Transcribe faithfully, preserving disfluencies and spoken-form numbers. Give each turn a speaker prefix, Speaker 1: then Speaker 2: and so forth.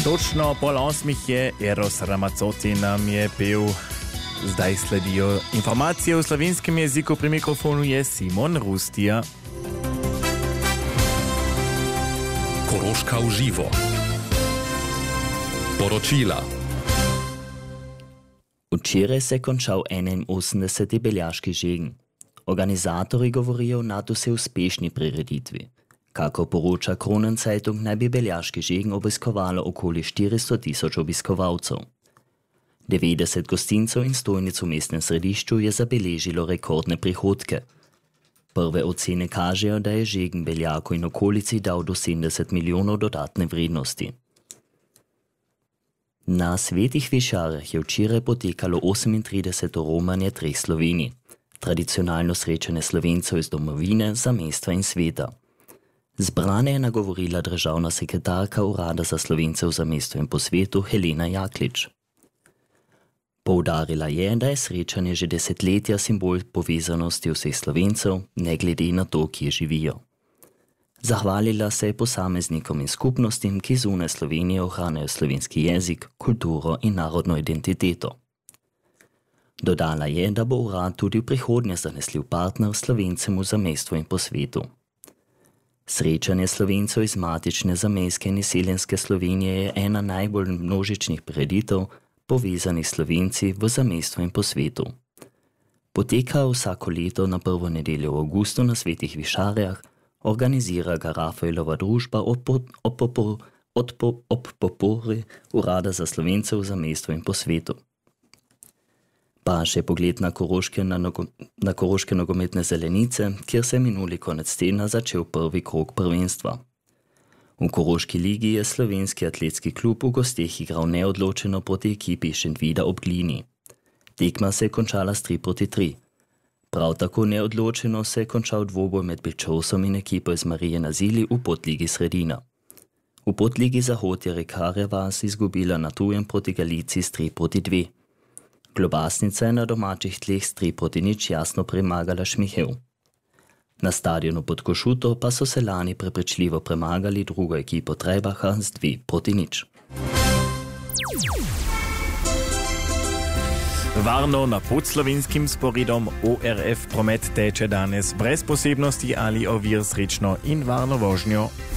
Speaker 1: Točno pol osmih je Eros Ramazzotti nam je pel. Zdaj sledijo informacije v slovenskem jeziku. Pri mikrofonu je Simon Rustija.
Speaker 2: Koroška v živo. Poročila.
Speaker 3: Včeraj se je končal enainosemdeseti beljaški žegen. Organizatorji govorijo o nadvse uspešni prireditvi. Kako poroča Kronenzeitung, naj bi beljaški žegen obiskovalo okoli štiristo tisoč obiskovalcev. devetdeset gostincev in stojnic v mestnem središču je zabeležilo rekordne prihodke. Prve ocene kažejo, da je žegen Beljaku in okolici dal do sedemdeset milijonov dodatne vrednosti. Na Svetih Višarjah je včeraj potekalo osemintrideseto romanje treh Slovenij, tradicionalno srečanje Slovencev iz domovine, zamestva in sveta. Zbrane je nagovorila državna sekretarka Urada za Slovence v zamestvu in po svetu Helena Jaklič. Poudarila je, da je srečanje že desetletja simbol povezanosti vseh Slovencev, ne glede na to, kje živijo. Zahvalila se je posameznikom in skupnostim, ki zunaj Slovenije ohranjajo slovenski jezik, kulturo in narodno identiteto. Dodala je, da bo urad tudi v prihodnje zanesljiv partner Slovencem v zamestvu in po svetu. Srečanje Slovencev iz matične zamejske in izseljenske Slovenije je ena najbolj množičnih prireditev povezanih Slovenci v zamestvu in po svetu. Poteka vsako leto na prvo nedeljo v avgustu na Svetih Višarjah, organizira ga Rafaelova družba ob, ob, ob, ob, ob podpori Urada za Slovence v zamestvu in po svetu. Pa še pogled na koroške, na, nogo, na koroške nogometne zelenice, kjer se je minuli konec tedna začel prvi krog prvenstva. V Koroški ligi je slovenski atletski klub v gosteh igral neodločeno proti ekipi Šentvida ob Glini. Tekma se je končala s tri proti tri. Prav tako neodločeno se je končal dvoboj med Bilčovsom in ekipo iz Marije na Zili v podligi Sredina. V podligi Zahod je Rekarja vas izgubila na tujem proti Galiciji s tri proti dve. Globasnica je na domačih tleh s tri proti nič jasno premagala Šmihev. Na stadionu pod Košuto pa so se lani prepričljivo premagali drugo ekipo Trebaha z dve proti nič.
Speaker 1: Varno na podslovenskim sporedom O R F promet teče danes brez posebnosti ali ovir srečno in varno vožnjo.